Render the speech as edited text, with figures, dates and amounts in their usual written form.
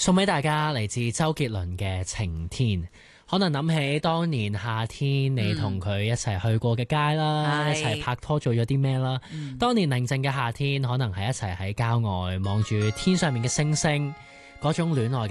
送俾大家嚟自周杰倫嘅晴天，可能諗起當年夏天你同佢一齊去過嘅街啦，一齊拍拖做咗啲咩啦。當年寧靜嘅夏天，可能係一齊喺郊外望住天上面嘅星星，嗰種戀愛嘅